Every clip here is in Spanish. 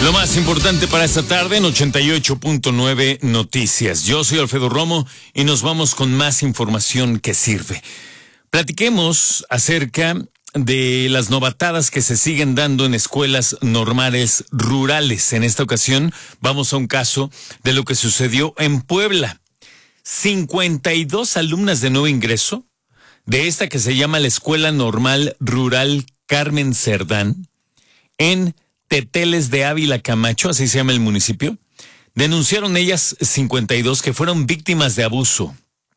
Lo más importante para esta tarde en 88.9 Noticias. Yo soy Alfredo Romo y nos vamos con más información que sirve. Platiquemos acerca de las novatadas que se siguen dando en escuelas normales rurales. En esta ocasión vamos a un caso de lo que sucedió en Puebla. 52 alumnas de nuevo ingreso de esta que se llama la Escuela Normal Rural Carmen Cerdán en Teteles de Ávila Camacho, así se llama el municipio, denunciaron ellas 52 que fueron víctimas de abuso.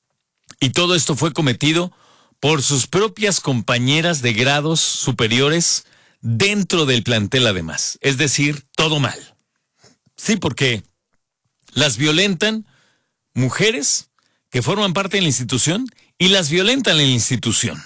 Y todo esto fue cometido por sus propias compañeras de grados superiores dentro del plantel además. Es decir, todo mal. Sí, porque las violentan mujeres que forman parte de la institución y las violentan en la institución.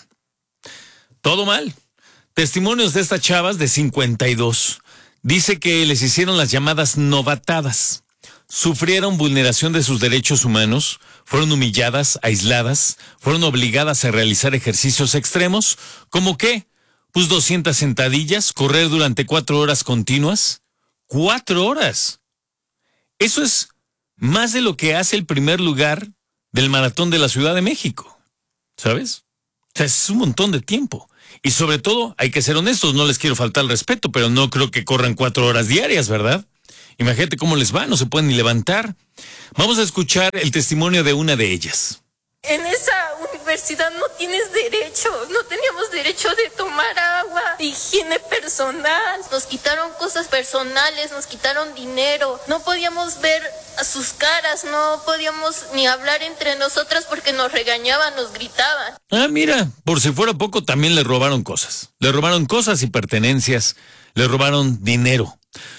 Todo mal. Testimonios de estas chavas de 52. Dice que les hicieron las llamadas novatadas. Sufrieron vulneración de sus derechos humanos, fueron humilladas, aisladas, fueron obligadas a realizar ejercicios extremos, ¿como qué? Pues 200 sentadillas, correr durante 4 horas continuas. 4 horas. Eso es más de lo que hace el primer lugar del maratón de la Ciudad de México, ¿sabes? O sea, es un montón de tiempo. Y sobre todo, hay que ser honestos, no les quiero faltar el respeto, pero no creo que corran 4 horas diarias, ¿verdad? Imagínate cómo les va, no se pueden ni levantar. Vamos a escuchar el testimonio de una de ellas. En esa universidad no tienes derecho, no teníamos derecho de tomar agua, de higiene personal. Nos quitaron cosas personales, nos quitaron dinero. No podíamos ver a sus caras, no podíamos ni hablar entre nosotras porque nos regañaban, nos gritaban. Ah, mira, por si fuera poco también le robaron cosas. Le robaron cosas y pertenencias, le robaron dinero.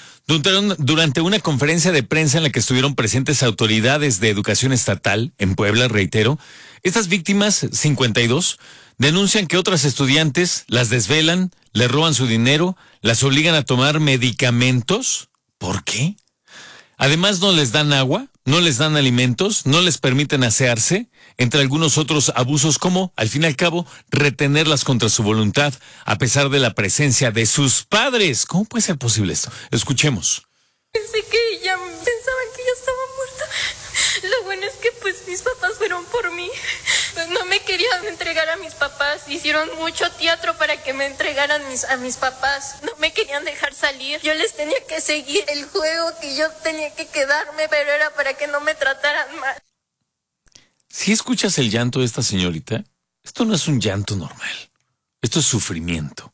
Durante una conferencia de prensa en la que estuvieron presentes autoridades de educación estatal en Puebla, reitero, estas víctimas, 52, denuncian que otras estudiantes las desvelan, les roban su dinero, las obligan a tomar medicamentos. ¿Por qué? Además no les dan agua, no les dan alimentos, no les permiten asearse, entre algunos otros abusos como, al fin y al cabo, retenerlas contra su voluntad, a pesar de la presencia de sus padres. ¿Cómo puede ser posible esto? Escuchemos. Pensé que ella pensaban que yo estaba muerta. Lo bueno es que pues mis papás fueron por mí. No me querían entregar a mis papás. Hicieron mucho teatro para que me entregaran a mis papás. No me querían dejar salir. Yo les tenía que seguir el juego, que yo tenía que quedarme, pero era para que no me trataran mal. Si escuchas el llanto de esta señorita, esto no es un llanto normal. Esto es sufrimiento.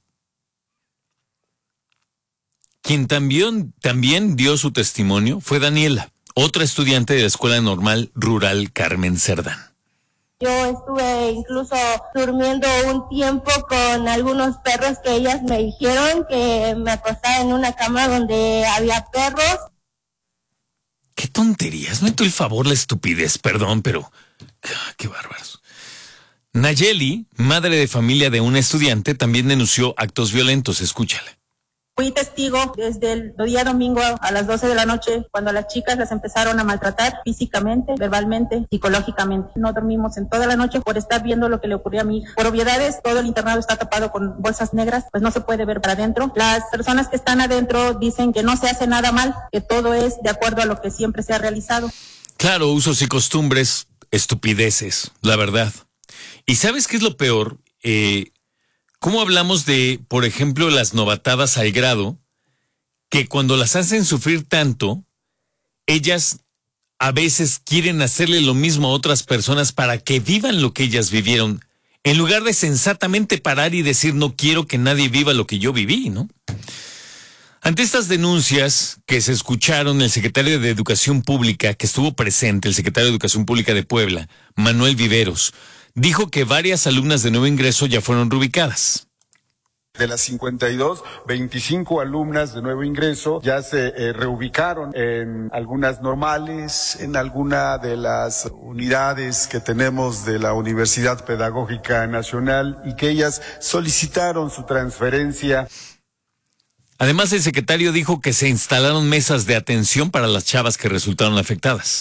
Quien también dio su testimonio fue Daniela, otra estudiante de la Escuela Normal Rural Carmen Cerdán. Yo estuve incluso durmiendo un tiempo con algunos perros que ellas me dijeron que me acostaba en una cama donde había perros. ¡Qué tonterías! Me doy el favor la estupidez, perdón, pero... ¡Qué bárbaros! Nayeli, madre de familia de una estudiante, también denunció actos violentos. Escúchala. Fui testigo desde el día domingo a las 12 de la noche, cuando las chicas las empezaron a maltratar físicamente, verbalmente, psicológicamente. No dormimos en toda la noche por estar viendo lo que le ocurrió a mi hija. Por obviedades, todo el internado está tapado con bolsas negras, pues no se puede ver para adentro. Las personas que están adentro dicen que no se hace nada mal, que todo es de acuerdo a lo que siempre se ha realizado. Claro, usos y costumbres, estupideces, la verdad. ¿Y sabes qué es lo peor? ¿Cómo hablamos de, por ejemplo, las novatadas al grado que cuando las hacen sufrir tanto, ellas a veces quieren hacerle lo mismo a otras personas para que vivan lo que ellas vivieron, en lugar de sensatamente parar y decir no quiero que nadie viva lo que yo viví, ¿no? Ante estas denuncias que se escucharon, el secretario de Educación Pública, que estuvo presente, el secretario de Educación Pública de Puebla, Manuel Viveros, dijo que varias alumnas de nuevo ingreso ya fueron reubicadas. De las 52, 25 alumnas de nuevo ingreso ya se reubicaron en algunas normales, en alguna de las unidades que tenemos de la Universidad Pedagógica Nacional y que ellas solicitaron su transferencia. Además, el secretario dijo que se instalaron mesas de atención para las chavas que resultaron afectadas.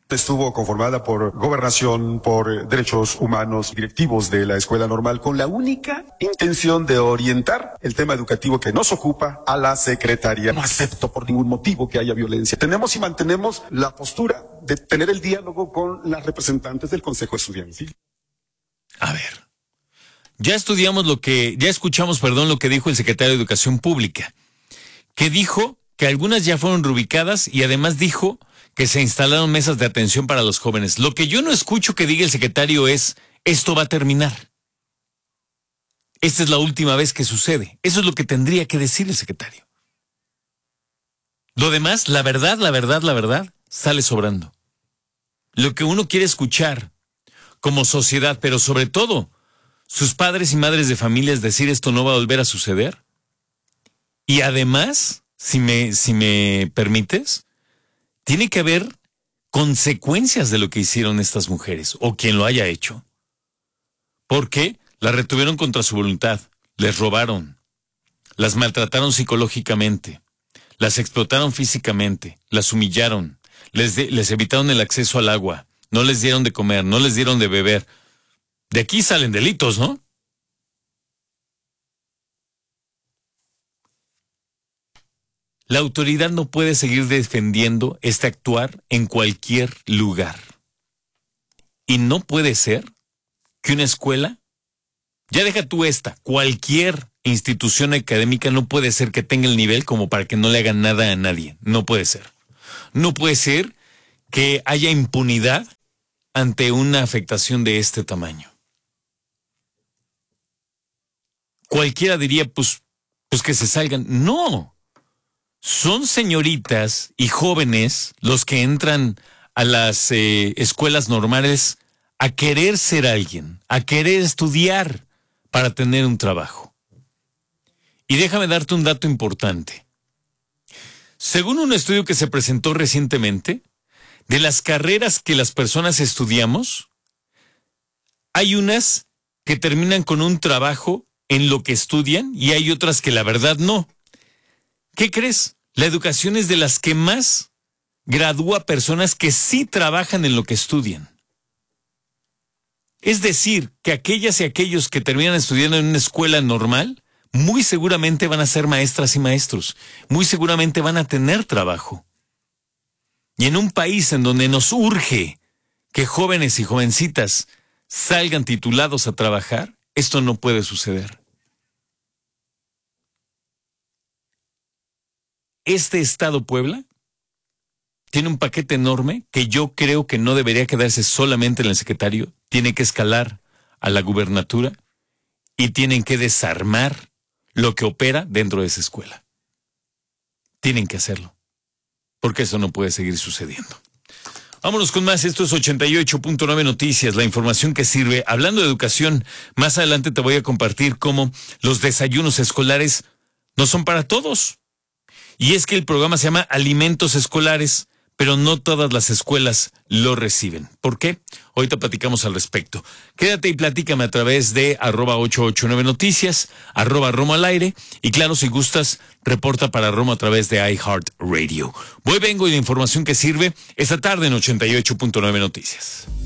Estuvo conformada por Gobernación, por Derechos Humanos, directivos de la Escuela Normal, con la única intención de orientar el tema educativo que nos ocupa a la Secretaría. No acepto por ningún motivo que haya violencia. Tenemos y mantenemos la postura de tener el diálogo con las representantes del Consejo Estudiantil. A ver, ya escuchamos, lo que dijo el secretario de Educación Pública, que dijo que algunas ya fueron reubicadas y además dijo que se instalaron mesas de atención para los jóvenes. Lo que yo no escucho que diga el secretario es, esto va a terminar. Esta es la última vez que sucede. Eso es lo que tendría que decir el secretario. Lo demás, la verdad, sale sobrando. Lo que uno quiere escuchar como sociedad, pero sobre todo, sus padres y madres de familia, es decir, esto no va a volver a suceder. Y además, si me permites, tiene que haber consecuencias de lo que hicieron estas mujeres o quien lo haya hecho. Porque las retuvieron contra su voluntad, les robaron, las maltrataron psicológicamente, las explotaron físicamente, las humillaron, les evitaron el acceso al agua, no les dieron de comer, no les dieron de beber. De aquí salen delitos, ¿no? La autoridad no puede seguir defendiendo este actuar en cualquier lugar. Y no puede ser que una escuela, ya deja tú cualquier institución académica no puede ser que tenga el nivel como para que no le hagan nada a nadie. No puede ser. No puede ser que haya impunidad ante una afectación de este tamaño. Cualquiera diría, pues que se salgan. No. Son señoritas y jóvenes los que entran a las escuelas normales a querer ser alguien, a querer estudiar para tener un trabajo. Y déjame darte un dato importante. Según un estudio que se presentó recientemente, de las carreras que las personas estudiamos, hay unas que terminan con un trabajo en lo que estudian y hay otras que la verdad no. ¿Qué crees? La educación es de las que más gradúa personas que sí trabajan en lo que estudian. Es decir, que aquellas y aquellos que terminan estudiando en una escuela normal, muy seguramente van a ser maestras y maestros, muy seguramente van a tener trabajo. Y en un país en donde nos urge que jóvenes y jovencitas salgan titulados a trabajar, esto no puede suceder. Este estado Puebla tiene un paquete enorme que yo creo que no debería quedarse solamente en el secretario, tiene que escalar a la gubernatura y tienen que desarmar lo que opera dentro de esa escuela. Tienen que hacerlo, porque eso no puede seguir sucediendo. Vámonos con más, esto es 88.9 Noticias, la información que sirve. Hablando de educación, más adelante te voy a compartir cómo los desayunos escolares no son para todos. Y es que el programa se llama Alimentos Escolares, pero no todas las escuelas lo reciben. ¿Por qué? Ahorita platicamos al respecto. Quédate y platícame a través de @889 Noticias, @Romo al aire. Y claro, si gustas, reporta para Romo a través de iHeartRadio. Vengo y la información que sirve esta tarde en 88.9 Noticias.